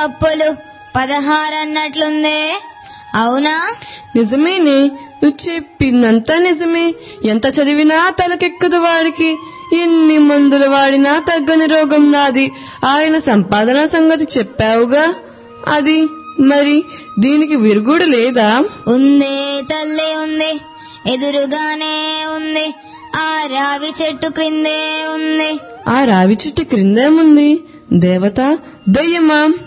అప్పులు 16 అన్నట్లుందే, అవునా? నిజమేనే, నువ్వు చెప్పిందంతా నిజమే. ఎంత చదివినా తలకెక్కదు వాడికి. ఎన్ని మందులు వాడినా తగ్గని రోగం నాది. ఆయన సంపాదన సంగతి చెప్పావుగా, అది మరి దీనికి విరుగుడు లేదా? ఉందే తల్లి, ఉంది. ఎదురుగానే ఉంది. ఆ రావి చెట్టు క్రిందే ఉంది. ఆ రావి చెట్టు క్రిందేముంది? దేవత, దయ్యమా?